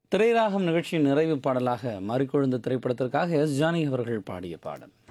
திரைராகம் நிகழ்ச்சியின் நிறைவு பாடலாக மாறிக்கொழுந்த திரைப்படத்திற்காக எஸ் ஜானகி அவர்கள் பாடிய பாடல்.